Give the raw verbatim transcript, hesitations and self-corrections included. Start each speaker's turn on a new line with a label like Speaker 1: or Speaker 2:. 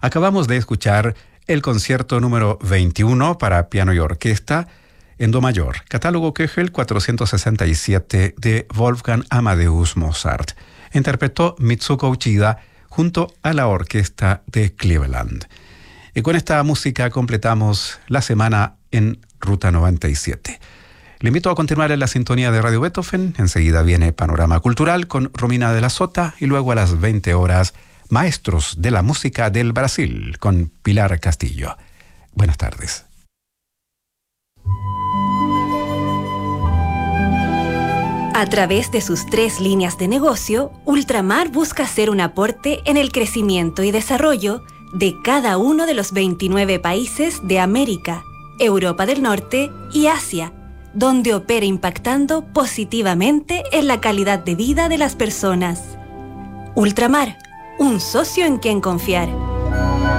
Speaker 1: Acabamos de escuchar el concierto número veintiuno para piano y orquesta en do mayor, catálogo Köchel cuatrocientos sesenta y siete de Wolfgang Amadeus Mozart. Interpretó Mitsuko Uchida junto a la orquesta de Cleveland. Y con esta música completamos la semana en Ruta noventa y siete. Le invito a continuar en la sintonía de Radio Beethoven. Enseguida viene Panorama Cultural con Romina de la Sota y luego a las veinte horas Maestros de la Música del Brasil con Pilar Castillo. Buenas tardes.
Speaker 2: A través de sus tres líneas de negocio, Ultramar busca hacer un aporte en el crecimiento y desarrollo de cada uno de los veintinueve países de América, Europa del Norte y Asia, donde opera impactando positivamente en la calidad de vida de las personas. Ultramar, un socio en quien confiar.